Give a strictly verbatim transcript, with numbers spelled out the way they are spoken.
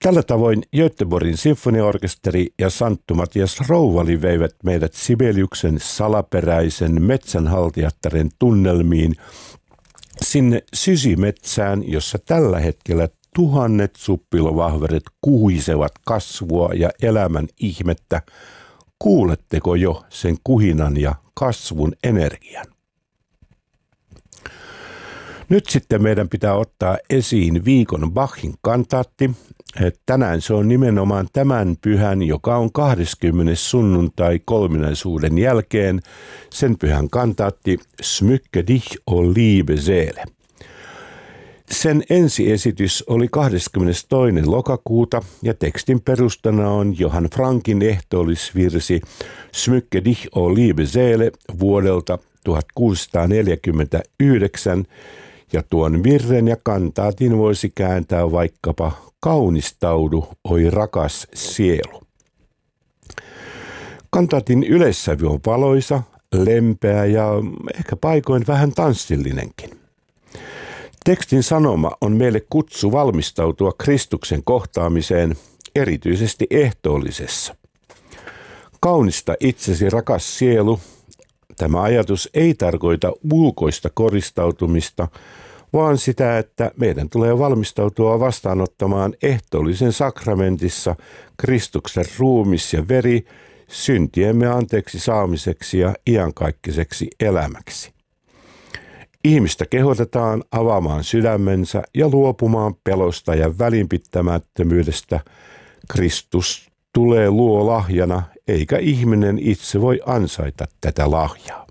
Tällä tavoin Göteborgin sinfoniaorkesteri ja Santtu Matias Rouvali veivät meidät Sibeliuksen salaperäisen metsänhaltijattaren tunnelmiin sinne sysimetsään, jossa tällä hetkellä tuhannet suppilovahveret kuhisevat kasvua ja elämän ihmettä. Kuuletteko jo sen kuhinan ja kasvun energian? Nyt sitten meidän pitää ottaa esiin viikon Bachin kantaatti. Tänään se on nimenomaan tämän pyhän, joka on kahdeskymmenes sunnuntai kolminaisuuden jälkeen, sen pyhän kantaatti Smycke dich, o liebe Seele. Sen ensiesitys oli kahdeskymmenestoinen lokakuuta ja tekstin perustana on Johann Frankin ehtoollisvirsi Smycke dich, o liebe Seele vuodelta tuhatkuusisataaneljäkymmentäyhdeksän, ja tuon virren ja kantaatin voisi kääntää vaikkapa kaunistaudu, oi rakas sielu. Kantaatin yleissävy on valoisa, lempeä ja ehkä paikoin vähän tanssillinenkin. Tekstin sanoma on meille kutsu valmistautua Kristuksen kohtaamiseen, erityisesti ehtoollisessa. Kaunista itsesi, rakas sielu. Tämä ajatus ei tarkoita ulkoista koristautumista, vaan sitä, että meidän tulee valmistautua vastaanottamaan ehtoollisen sakramentissa Kristuksen ruumis ja veri syntiemme anteeksi saamiseksi ja iankaikkiseksi elämäksi. Ihmistä kehotetaan avaamaan sydämensä ja luopumaan pelosta ja välinpitämättömyydestä. Kristus tulee luo lahjana, eikä ihminen itse voi ansaita tätä lahjaa.